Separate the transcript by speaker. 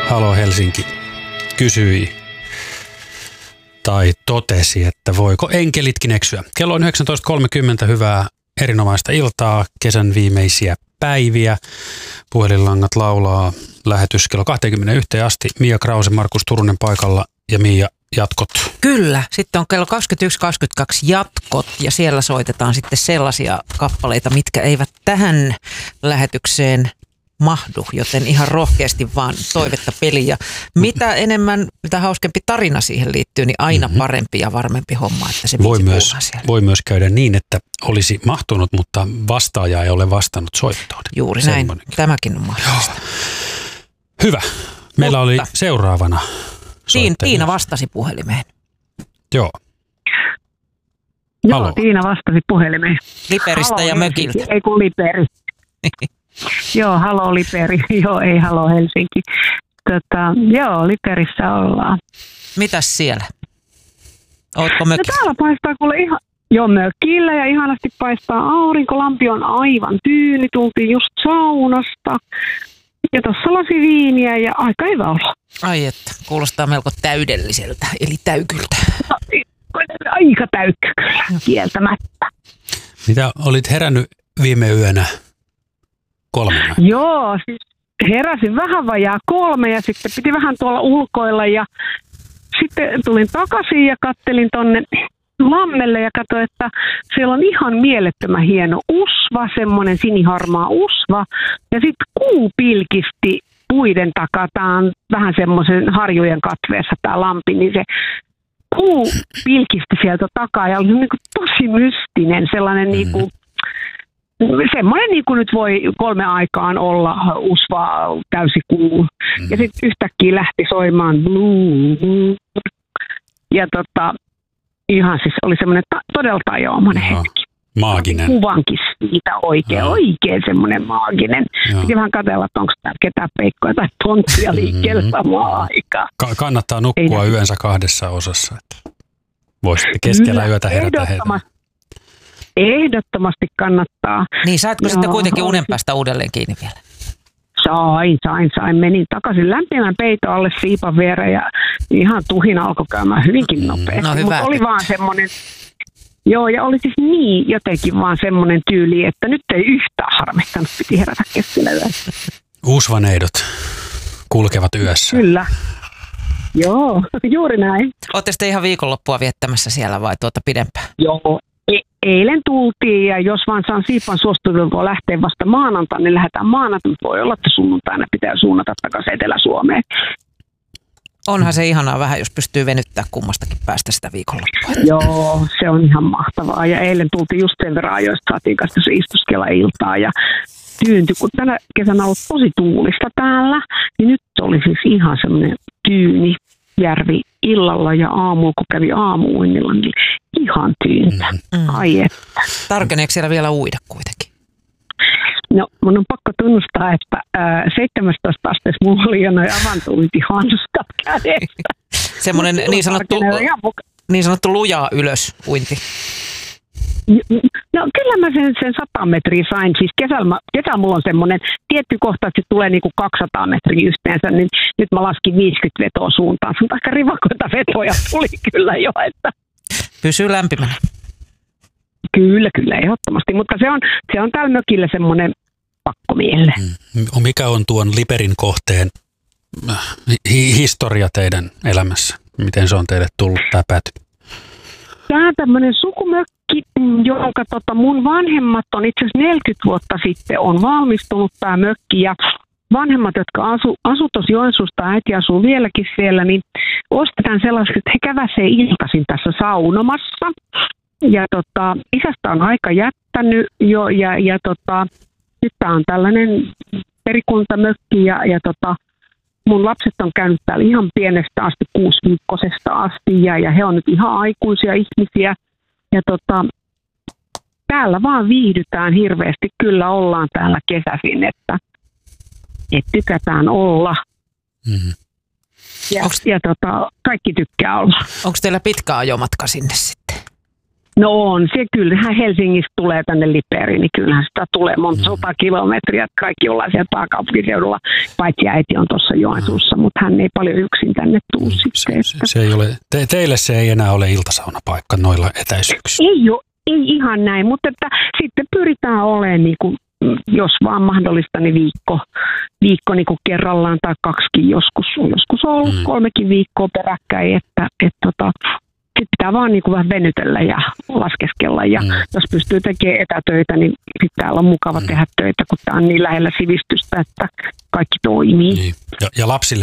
Speaker 1: Halo Helsinki kysyi tai totesi, että voiko enkelitkin eksyä. Kello on 19.30, hyvää erinomaista iltaa, kesän viimeisiä päiviä. Puhelinlangat laulaa, lähetys kello 21 asti. Mia Krause, Markus Turunen paikalla ja Mia, jatkot.
Speaker 2: Kyllä, sitten on kello 21.22 jatkot ja siellä soitetaan sitten sellaisia kappaleita, mitkä eivät tähän lähetykseen mahdu, joten ihan rohkeasti vaan toivetta peliä. Mitä enemmän, mitä hauskempi tarina siihen liittyy, niin aina parempi ja varmempi homma, että se
Speaker 1: voi myös käydä niin, että olisi mahtunut, mutta vastaaja ei ole vastannut soittoon.
Speaker 2: Juuri näin, tämäkin on mahdollista.
Speaker 1: Hyvä. Meillä oli seuraavana
Speaker 2: Tiina vastasi puhelimeen.
Speaker 1: Joo.
Speaker 3: Joo, Tiina vastasi puhelimeen.
Speaker 2: Liperistä ja mökiltä.
Speaker 3: Ei kun Liperi. Joo, halo Liperi. Joo, ei halo Helsinki. Joo, Liperissä ollaan.
Speaker 2: Mitäs siellä? Ootko mökillä?
Speaker 3: No täällä paistaa kuule ihan... Joo, mökillä ja ihanasti paistaa aurinko. Lampi on aivan tyyni. Tultiin just saunasta. Ja tuossa lasi viiniä ja aika hyvä olo.
Speaker 2: Ai että, kuulostaa melko täydelliseltä, eli täykyltä.
Speaker 3: Aika täykkä kyllä, kieltämättä.
Speaker 1: Mitä olit herännyt viime yönä 3?
Speaker 3: Joo, siis heräsin vähän vajaa 3 ja sitten piti vähän tuolla ulkoilla ja sitten tulin takaisin ja kattelin tonne lammelle ja katsoin, että siellä on ihan mielettömän hieno usva, semmoinen siniharmaa usva ja sitten kuu pilkisti puiden takaa. Tämä on vähän semmoisen harjujen katveessa tämä lampi, niin se kuu pilkisti sieltä takaa ja oli niin kuin tosi mystinen, sellainen niin kuin semmoinen niin kuin nyt voi 3 aikaan olla usva täysikuu. Ja sitten yhtäkkiä lähti soimaan blue. Ja ihan siis oli semmoinen todella tajoamainen hetki.
Speaker 1: Maaginen.
Speaker 3: Kuvankin siitä oikein semmoinen maaginen. Piti vähän katsella, että onko täällä ketään peikkoja tai tonttia liikkeellä samaan aikaan.
Speaker 1: Kannattaa nukkua yönsä 2 osassa. Että voisitte keskellä yötä herätä heitä.
Speaker 3: Ehdottomasti kannattaa.
Speaker 2: Niin, saatko sitten kuitenkin unen päästä uudelleen kiinni vielä?
Speaker 3: Sain. Menin takaisin lämpimän peiton alle siipan viereen ja ihan tuhina alkoi käymään hyvinkin nopeasti.
Speaker 2: No hyvä.
Speaker 3: Mutta oli vaan semmoinen, joo, ja oli siis niin jotenkin vaan semmoinen tyyli, että nyt ei yhtään harmittanut, piti herätä keskellä yössä.
Speaker 1: Uusvaneidot kulkevat yössä.
Speaker 3: Kyllä. Joo, juuri näin.
Speaker 2: Ootte sitten ihan viikonloppua viettämässä siellä vai pidempään?
Speaker 3: Joo. Eilen tultiin ja jos vaan saan siipan suostuttua lähteä vasta maanantaina, niin lähdetään maanantaina. Voi olla, että sunnuntaina pitää suunnata takaisin Etelä-Suomeen.
Speaker 2: Onhan se ihanaa vähän, jos pystyy venyttämään kummastakin päästä sitä viikonloppua.
Speaker 3: Joo, se on ihan mahtavaa. Ja eilen tultiin just sen verran ajoista, saatiin kanssa istuskella iltaa ja tyyntyi. Kun tänä kesänä on ollut tosi tuulista täällä, niin nyt oli siis ihan semmoinen tyyni järvi illalla ja aamulla, kun kävi aamuuinnilla, niin ihan tyyntä. Ai että.
Speaker 2: Tarkeneeko siellä vielä uida kuitenkin?
Speaker 3: No, mun on pakko tunnustaa, että 17 asteessa mulla oli jo noin avantointihanskat kädessä.
Speaker 2: Semmoinen niin sanottu lujaa ylös uinti.
Speaker 3: No kyllä mä sen 100 metriä sain. Siis kesällä mulla on semmoinen tietty kohta, että se tulee niinku 200 metriä yhteensä, niin nyt mä laskin 50 vetoa suuntaan. Mutta aika rivakoita vetoja tuli kyllä jo, että
Speaker 2: pysyy lämpimänä.
Speaker 3: Kyllä, ehdottomasti. Mutta se on täällä mökillä semmoinen pakkomielle.
Speaker 1: Mikä on tuon Liperin kohteen historia teidän elämässä? Miten se on teille tullut tämä pääty?
Speaker 3: Tämä on tämmöinen sukumökki, jonka mun vanhemmat on itse asiassa 40 vuotta sitten on valmistunut tämä mökki. Ja vanhemmat, jotka asuu tuossa Joensuusta, äiti asuu vieläkin siellä, niin ostetaan sellaiset, että he käväsee iltaisin tässä saunomassa. Ja isästä on aika jättänyt jo ja nyt tämä on tällainen perikuntamökki ja mun lapset on käynyt täällä ihan pienestä asti, 6-viikkosesta asti ja he on nyt ihan aikuisia ihmisiä ja täällä vaan viihdytään hirveästi, kyllä ollaan täällä kesäisin, että tykätään olla. Ja kaikki tykkää olla.
Speaker 2: Onko teillä pitkä ajomatka sinne sitten?
Speaker 3: No on se, kyllähän Helsingistä tulee tänne Liperiin, niin kyllähän sitä tulee monta 100 kilometriä, että kaikki ollaan siellä pääkaupunkiseudulla, paitsi äiti on tuossa Joensuussa, mutta hän ei paljon yksin tänne tule sitten.
Speaker 1: Se ei ole, teille se ei enää ole iltasaunapaikka noilla etäisyyksillä.
Speaker 3: Ei ihan näin, mutta että sitten pyritään olemaan, niin kuin, jos vaan mahdollista, niin viikko niin kuin kerrallaan tai 2 joskus on ollut 3 viikkoa peräkkäin, että pitää vaan niin kuin vähän venytellä ja laskeskella ja jos pystyy tekemään etätöitä, niin pitää olla mukava tehdä töitä, kun tämä on niin lähellä sivistystä, että kaikki toimii.
Speaker 1: Niin. Ja lapsille